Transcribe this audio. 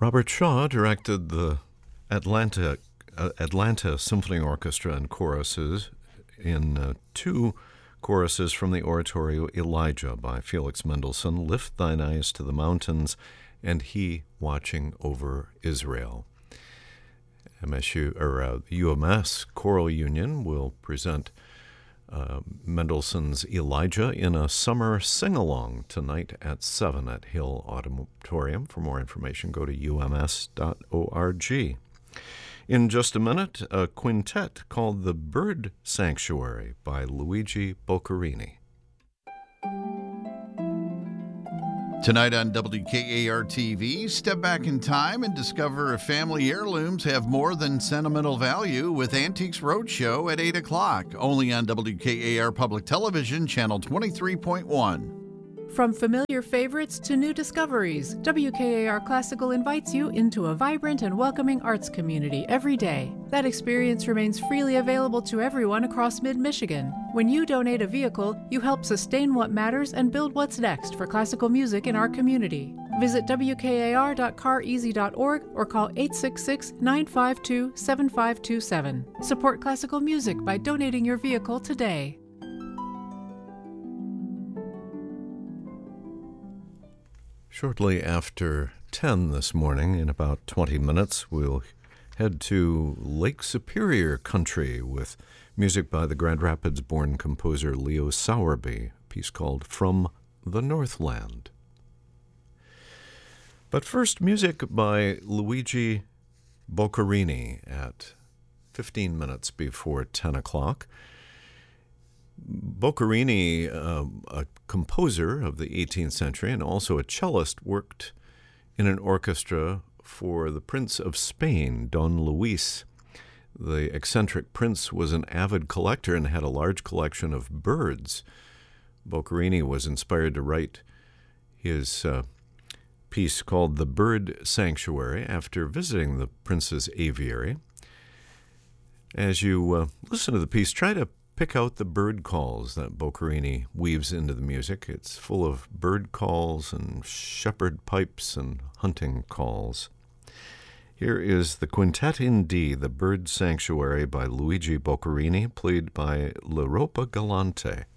Robert Shaw directed the Atlanta Symphony Orchestra and choruses in two choruses from the oratorio Elijah by Felix Mendelssohn, Lift Thine Eyes to the Mountains, and He Watching Over Israel. UMS Choral Union will present Mendelssohn's Elijah in a summer sing-along tonight at 7 at Hill Auditorium. For more information, go to ums.org. In just a minute, a quintet called The Bird Sanctuary by Luigi Boccherini. Tonight on WKAR-TV, step back in time and discover if family heirlooms have more than sentimental value with Antiques Roadshow at 8 o'clock, only on WKAR Public Television, Channel 23.1. From familiar favorites to new discoveries, WKAR Classical invites you into a vibrant and welcoming arts community every day. That experience remains freely available to everyone across mid-Michigan. When you donate a vehicle, you help sustain what matters and build what's next for classical music in our community. Visit wkar.careasy.org or call 866-952-7527. Support classical music by donating your vehicle today. Shortly after 10 this morning, in about 20 minutes, we'll head to Lake Superior country with music by the Grand Rapids-born composer Leo Sowerby, a piece called From the Northland. But first, music by Luigi Boccherini at 15 minutes before 10 o'clock. Boccherini, a composer of the 18th century and also a cellist, worked in an orchestra for the Prince of Spain, Don Luis. The eccentric prince was an avid collector and had a large collection of birds. Boccherini was inspired to write his piece called The Bird Sanctuary after visiting the prince's aviary. As you listen to the piece, try to pick out the bird calls that Boccherini weaves into the music. It's full of bird calls and shepherd pipes and hunting calls. Here is the Quintet in D, The Bird Sanctuary by Luigi Boccherini, played by L'Europa Galante.